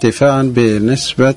ارتفاعا بنسبة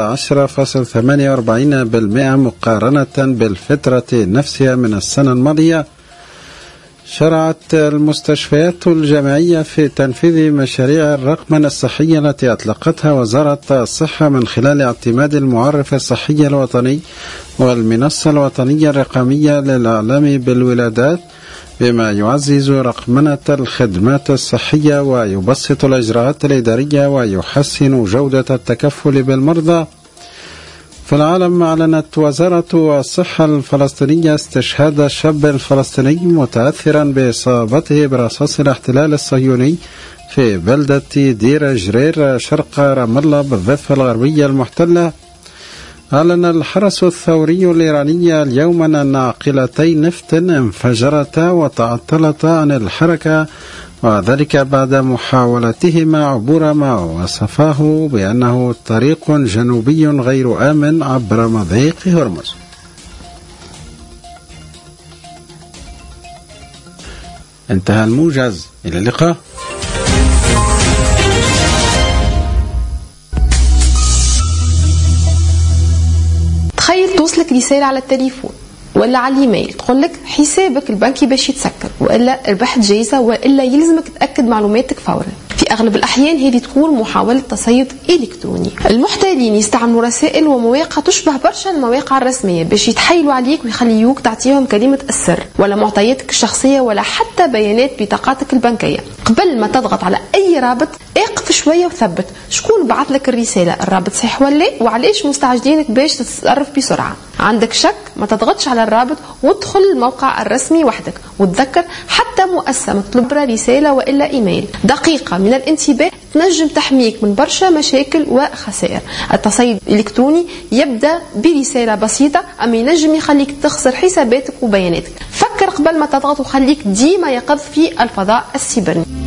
10.48% مقارنة بالفترة نفسها من السنة الماضية. شرعت المستشفيات الجامعية في تنفيذ مشاريع الرقمنة الصحية التي أطلقتها وزارة الصحة من خلال اعتماد المعرف الصحي الوطني والمنصة الوطنية الرقمية للإعلام بالولادات، بما يعزز رقمنة الخدمات الصحية ويبسط الإجراءات الإدارية ويحسن جودة التكفل بالمرضى. في العالم، أعلنت وزارة الصحة الفلسطينية استشهاد الشاب الفلسطيني متأثرا بإصابته برصاص الاحتلال الصهيوني في بلدة دير جرير شرق رام الله بالضفة الغربية المحتلة. أعلن الحرس الثوري الإيراني اليوم أن ناقلتي نفط انفجرتا وتعطلتا عن الحركة، وذلك بعد محاولتهما عبور ما وصفاه بأنه طريق جنوبي غير آمن عبر مضيق هرمز. انتهى الموجز، إلى اللقاء. تخيل توصلك رسالة على التليفون ولا على الايميل تقول لك حسابك البنكي باش يتسكر، والا ربحت جايزه، والا يلزمك تاكد معلوماتك فورا. في اغلب الاحيان هذه تكون محاوله تصيد الكتروني. المحتالين يستعملوا رسائل ومواقع تشبه برشا المواقع الرسميه باش يتحايلوا عليك ويخليوك تعطيهم كلمه السر ولا معطياتك الشخصيه ولا حتى بيانات بطاقاتك البنكيه. قبل ما تضغط على اي رابط اقف شويه وثبت شكون بعث لك الرساله، الرابط صحيح ولا وعلاش مستعجلينك باش تتصرف بسرعه. عندك شك ما تضغطش على الرابط وادخل الموقع الرسمي وحدك، وتذكر حتى مؤسسه مطلوب رساله والا ايميل. دقيقه من الانتباه تنجم تحميك من برشا مشاكل وخسائر. التصيد الالكتروني يبدا برساله بسيطه اما ينجم يخليك تخسر حساباتك وبياناتك. فكر قبل ما تضغط وخليك ديما يقظ في الفضاء السيبراني.